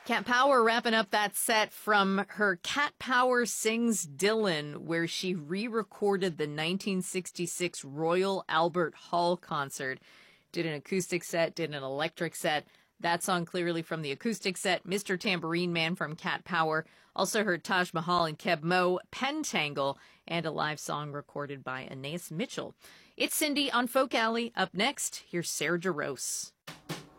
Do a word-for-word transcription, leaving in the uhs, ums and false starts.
Cat Power wrapping up that set from her Cat Power Sings Dylan, where she re-recorded the nineteen sixty-six Royal Albert Hall concert. Did an acoustic set, did an electric set. That song clearly from the acoustic set. Mister Tambourine Man from Cat Power. Also heard Taj Mahal and Keb Mo, Pentangle, and a live song recorded by Anais Mitchell. It's Cindy on Folk Alley. Up next, here's Sarah Jarosz.